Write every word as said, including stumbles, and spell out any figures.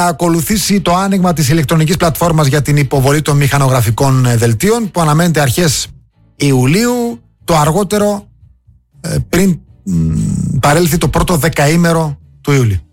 ακολουθήσει το άνοιγμα της ηλεκτρονικής πλατφόρμας για την υποβολή των μηχανογραφικών δελτίων που αναμένεται αρχές Ιουλίου, το αργότερο πριν παρέλθει το πρώτο δεκαήμερο του Ιούλιου.